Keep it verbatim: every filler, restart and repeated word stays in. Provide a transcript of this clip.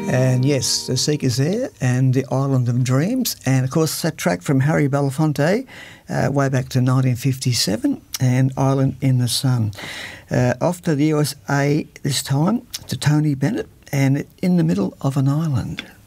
And yes, the Seekers there and the Island of Dreams. And of course, that track from Harry Belafonte uh, way back to nineteen fifty-seven and Island in the Sun. Uh, off to the U S A this time to Tony Bennett and In the Middle of an Island.